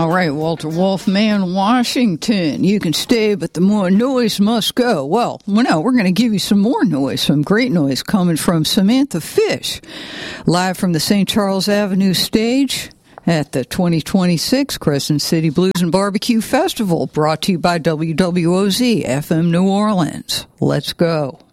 All right, Walter Wolfman, Washington. You can stay, but the more noise must go. Well, no, we're going to give you some more noise, some great noise coming from Samantha Fish, live from the St. Charles Avenue stage at the 2026 Crescent City Blues and Barbecue Festival, brought to you by WWOZ FM New Orleans. Let's go.